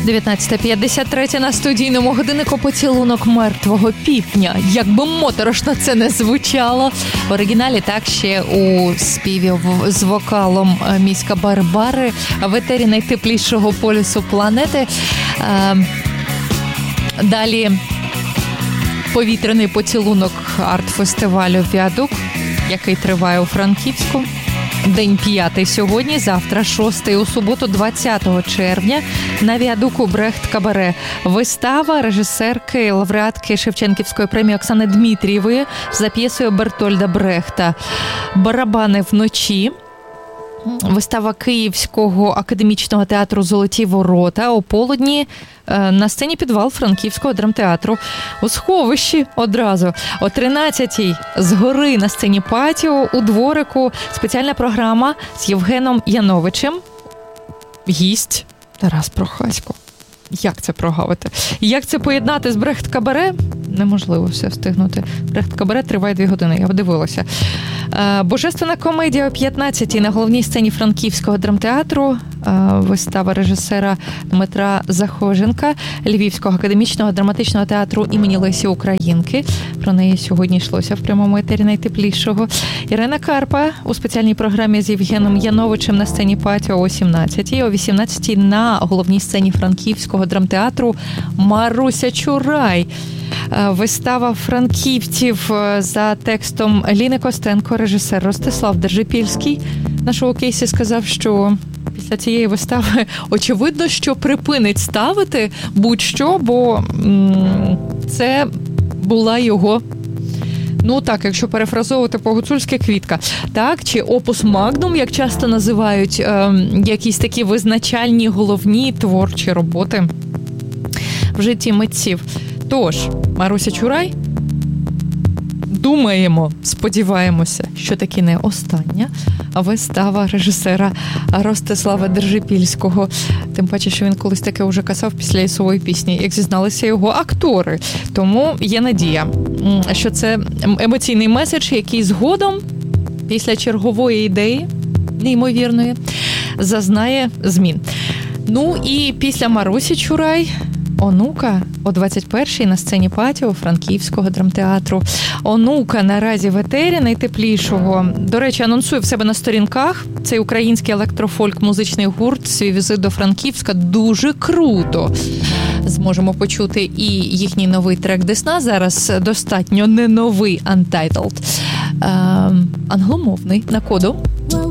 19:53 на студійному годиннику «Поцілунок мертвого півдня». Як би моторошно це не звучало. В оригіналі так ще у співі з вокалом Міська Барбари в етері найтеплішого полюсу планети. Далі повітряний поцілунок арт-фестивалю «Віадук», який триває у Франківську. День 5 сьогодні, завтра 6 у суботу 20 червня на Віадуку Брехт Кабаре. Вистава режисерки, лауреатки Шевченківської премії Оксани Дмитрієвої за п'єсою Бертольда Брехта «Барабани вночі». Вистава Київського академічного театру «Золоті ворота» ополудні на сцені підвал Франківського драмтеатру у сховищі одразу. О 13-й згори на сцені Патіо у дворику спеціальна програма з Євгеном Яновичем. Гість Тарас Прохасько. Як це прогавити? Як це поєднати з Брехт Кабаре? Неможливо все встигнути. Брехт Кабаре триває 2 години, я подивилася. Божественна комедія о 15-й на головній сцені Франківського драмтеатру. Вистава режисера Дмитра Захоженка Львівського академічного драматичного театру імені Лесі Українки. Про неї сьогодні йшлося в прямому етері найтеплішого. Ірина Карпа у спеціальній програмі з Євгеном Яновичем на сцені Патіо о 17-й. О 18-й на головній сцені Франківського драмтеатру Маруся Чурай. Вистава франківців за текстом Ліни Костенко, режисер Ростислав Держипільський. На шоу-кейсі сказав, що після цієї вистави очевидно, що припинить ставити будь-що, бо це була його, ну так, якщо перефразовувати по-гуцульськи, квітка. Так, чи опус магнум, як часто називають якісь такі визначальні головні творчі роботи в житті митців. Тож, Маруся Чурай, думаємо, сподіваємося, що таки не остання вистава режисера Ростислава Держипільського. Тим паче, що він колись таке вже казав після «Лісової пісні», як зізналися його актори. Тому є надія, що це емоційний меседж, який згодом, після чергової ідеї, неймовірної, зазнає змін. Ну і після Марусі Чурай «Онука» о 21-й на сцені Патіо Франківського драмтеатру. «Онука» наразі в етері найтеплішого. До речі, анонсує в себе на сторінках цей український електрофольк-музичний гурт свій візит до Франківська. Дуже круто. Зможемо почути і їхній новий трек «Десна». Зараз достатньо не новий, Untitled. Англомовний на коду.